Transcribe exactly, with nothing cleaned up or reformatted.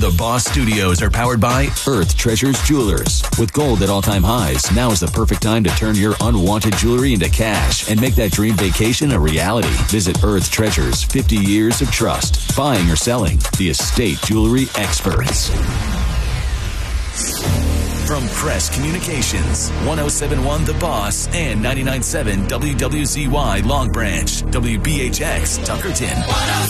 The Boss Studios are powered by Earth Treasures Jewelers. With gold at all-time highs, now is the perfect time to turn your unwanted jewelry into cash and make that dream vacation a reality. Visit Earth Treasures, fifty years of trust. Buying or selling, the estate jewelry experts. From Crest Communications, one oh seven point one The Boss and ninety-nine point seven W W Z Y Long Branch, W B H X Tuckerton.